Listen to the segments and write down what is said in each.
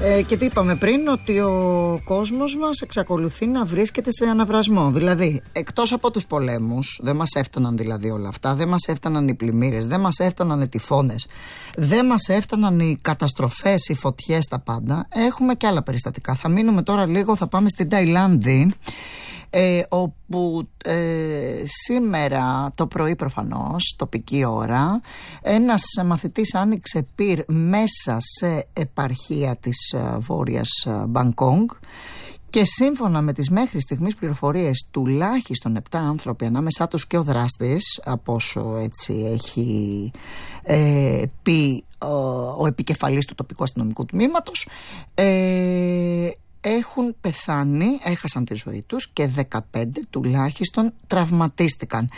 Και τι είπαμε πριν, ότι ο κόσμος μας εξακολουθεί να βρίσκεται σε αναβρασμό. Δηλαδή, εκτός από τους πολέμους, δεν μας έφταναν δηλαδή όλα αυτά, δεν μας έφταναν οι πλημμύρες, δεν μας έφταναν οι τυφώνες, δεν μας έφταναν οι καταστροφές, οι φωτιές, τα πάντα. Έχουμε και άλλα περιστατικά. Θα μείνουμε τώρα λίγο, θα πάμε στην Ταϊλάνδη, όπου σήμερα το πρωί, προφανώς τοπική ώρα, ένας μαθητής άνοιξε πυρ μέσα σε επαρχία της βόρειας Μπανκόγκ και σύμφωνα με τις μέχρι στιγμής πληροφορίες, τουλάχιστον 7 άνθρωποι, ανάμεσά τους και ο δράστης, από όσο έτσι έχει πει ο επικεφαλής του τοπικού αστυνομικού τμήματος, έχουν πεθάνει, έχασαν τη ζωή τους και 15 τουλάχιστον τραυματίστηκαν.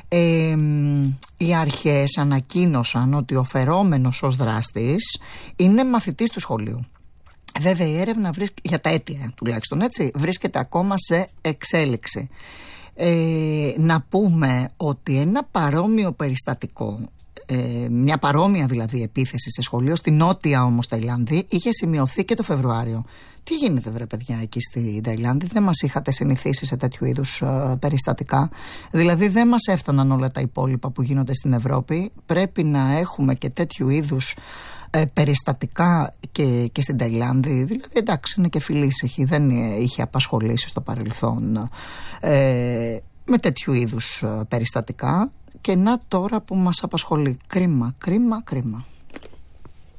Οι αρχές ανακοίνωσαν ότι ο φερόμενος ως δράστης είναι μαθητής του σχολείου. Βέβαια η έρευνα για τα αίτια τουλάχιστον έτσι, βρίσκεται ακόμα σε εξέλιξη. Να πούμε ότι ένα παρόμοιο περιστατικό, μια παρόμοια δηλαδή επίθεση σε σχολείο στη νότια όμως Ταϊλάνδη, είχε σημειωθεί και το Φεβρουάριο. Τι γίνεται βρε παιδιά εκεί στη Ταϊλάνδη? Δεν μας είχατε συνηθίσει σε τέτοιου είδους περιστατικά? Δηλαδή δεν μας έφταναν όλα τα υπόλοιπα που γίνονται στην Ευρώπη? Πρέπει να έχουμε και τέτοιου είδους περιστατικά και στην Ταϊλάνδη? Δηλαδή εντάξει, είναι και φιλήσυχη, δεν είχε απασχολήσει στο παρελθόν με τέτοιου είδους περιστατικά, και να τώρα που μας απασχολεί. Κρίμα, κρίμα, κρίμα.